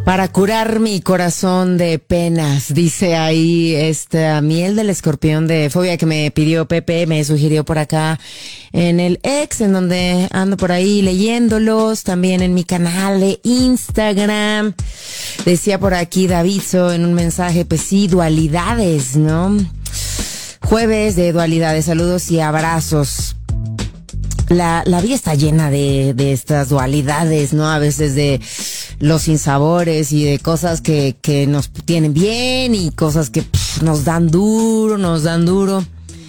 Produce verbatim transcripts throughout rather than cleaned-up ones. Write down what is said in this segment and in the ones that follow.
Para curar mi corazón de penas, dice ahí esta miel del escorpión de Fobia que me pidió Pepe, me sugirió por acá en el ex, en donde ando por ahí leyéndolos, también en mi canal de Instagram. Decía por aquí Davidso en un mensaje, pues sí, dualidades, ¿no? Jueves de dualidades, saludos y abrazos. La, la vida está llena de, de estas dualidades, ¿no? A veces de los sinsabores y de cosas que, que nos tienen bien y cosas que pff, nos dan duro, nos dan duro.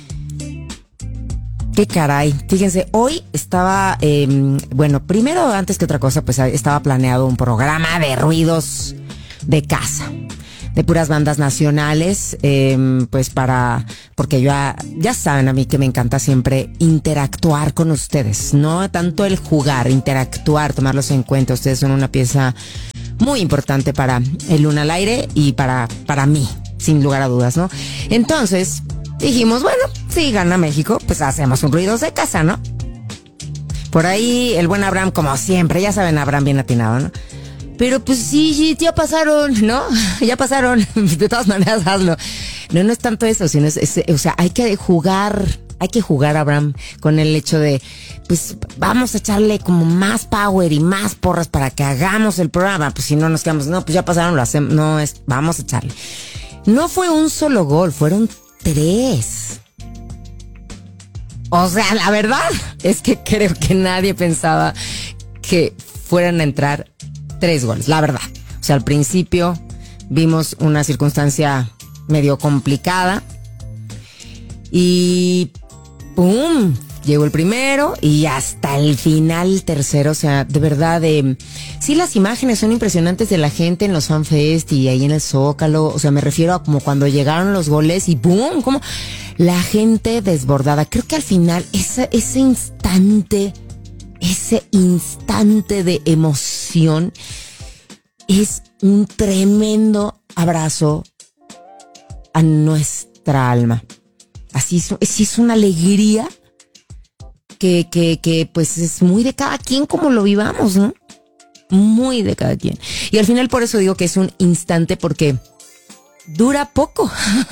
Qué caray. Fíjense, hoy estaba, eh, bueno, primero, antes que otra cosa, pues estaba planeado un programa de ruidos de casa, de puras bandas nacionales, eh, pues para, porque yo, ya saben a mí que me encanta siempre interactuar con ustedes, no tanto el jugar, interactuar, tomarlos en cuenta. Ustedes son una pieza muy importante para el Luna al Aire y para, para mí, sin lugar a dudas, ¿no? Entonces, dijimos, bueno, si gana México, pues hacemos un ruidos de casa, ¿no? Por ahí, el buen Abraham, como siempre, ya saben, Abraham bien atinado, ¿no? Pero pues sí, ya pasaron, ¿no? Ya pasaron. De todas maneras, hazlo. No, no es tanto eso, sino es, es, o sea, hay que jugar, hay que jugar, Abraham, con el hecho de, pues vamos a echarle como más power y más porras para que hagamos el programa. Pues si no nos quedamos, no, pues ya pasaron, lo hacemos. No, es, vamos a echarle. No fue un solo gol, fueron tres. O sea, la verdad es que creo que nadie pensaba que fueran a entrar tres goles, la verdad. O sea, al principio vimos una circunstancia medio complicada y ¡pum! Llegó el primero y hasta el final el tercero. O sea, de verdad, eh, sí, las imágenes son impresionantes de la gente en los FanFest y ahí en el Zócalo. O sea, me refiero a como cuando llegaron los goles y ¡pum! Como la gente desbordada. Creo que al final ese, ese instante... Ese instante de emoción es un tremendo abrazo a nuestra alma. Así es, así es una alegría que, que, que pues es muy de cada quien como lo vivamos, ¿no? Muy de cada quien. Y al final por eso digo que es un instante porque dura poco.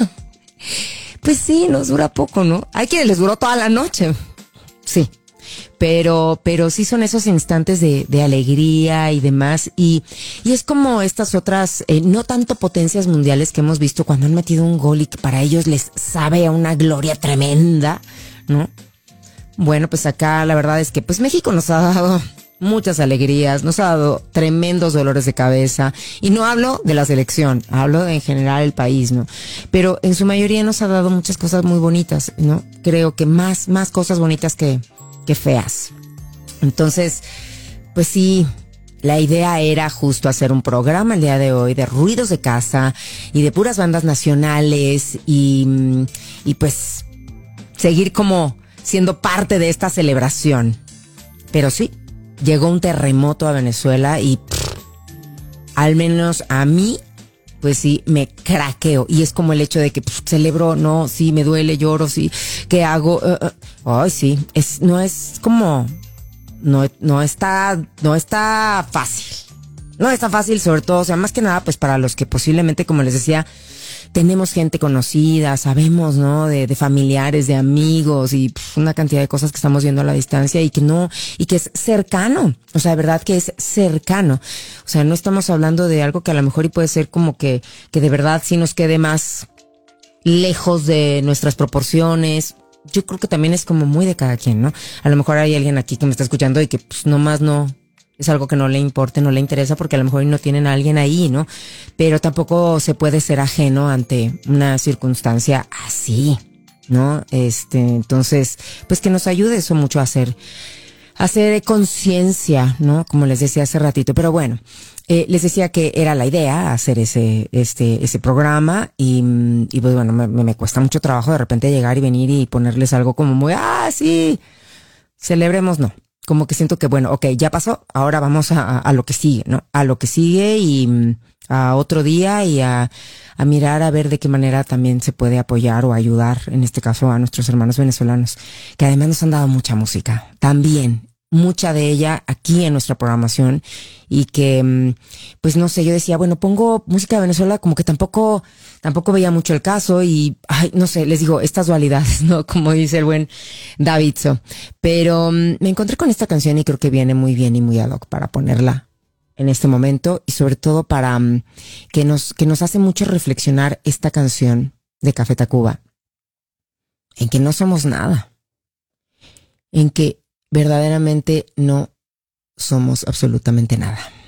Pues sí, nos dura poco, ¿no? Hay quienes les duró toda la noche. Sí. Pero, pero sí son esos instantes de, de alegría y demás. Y, y es como estas otras, eh, no tanto potencias mundiales que hemos visto cuando han metido un gol y que para ellos les sabe a una gloria tremenda, ¿no? Bueno, pues acá la verdad es que pues México nos ha dado muchas alegrías, nos ha dado tremendos dolores de cabeza. Y no hablo de la selección, hablo de en general el país, ¿no? Pero en su mayoría nos ha dado muchas cosas muy bonitas, ¿no? Creo que más, más cosas bonitas que... que feas. Entonces, pues sí, la idea era justo hacer un programa el día de hoy de ruidos de casa y de puras bandas nacionales y, y pues seguir como siendo parte de esta celebración. Pero sí, llegó un terremoto a Venezuela y pff, al menos a mí, pues sí, me craqueo. Y es como el hecho de que pff, celebro, no, sí, me duele, lloro, sí, ¿qué hago? Uh, uh. Ay, sí, es, no es como, no, no está, no está fácil. No está fácil, sobre todo, o sea, más que nada, pues para los que posiblemente, como les decía, tenemos gente conocida, sabemos, ¿no? De, de familiares, de amigos y pff, una cantidad de cosas que estamos viendo a la distancia y que no, y que es cercano. O sea, de verdad que es cercano. O sea, no estamos hablando de algo que a lo mejor y puede ser como que, que de verdad sí nos quede más lejos de nuestras proporciones. Yo creo que también es como muy de cada quien, ¿no? A lo mejor hay alguien aquí que me está escuchando y que pues nomás no, es algo que no le importe, no le interesa porque a lo mejor no tienen a alguien ahí, ¿no? Pero tampoco se puede ser ajeno ante una circunstancia así, ¿no? Este, entonces, pues que nos ayude eso mucho a hacer, a hacer conciencia, ¿no? Como les decía hace ratito, pero bueno. Eh, les decía que era la idea hacer ese, este, ese programa y, y pues bueno, me, me cuesta mucho trabajo de repente llegar y venir y ponerles algo como muy, ah, sí, celebremos, no. Como que siento que bueno, ok, ya pasó, ahora vamos a, a, a lo que sigue, ¿no? A lo que sigue y a otro día y a, a mirar a ver de qué manera también se puede apoyar o ayudar, en este caso a nuestros hermanos venezolanos, que además nos han dado mucha música, también. mucha de ella aquí en nuestra programación y que, pues no sé, yo decía, bueno, pongo música de Venezuela, como que tampoco, tampoco veía mucho el caso y, ay, no sé, les digo, estas dualidades, ¿no? Como dice el buen Davidso. Pero um, me encontré con esta canción y creo que viene muy bien y muy ad hoc para ponerla en este momento y sobre todo para um, que nos, que nos hace mucho reflexionar esta canción de Café Tacuba, en que no somos nada, en que verdaderamente no somos absolutamente nada.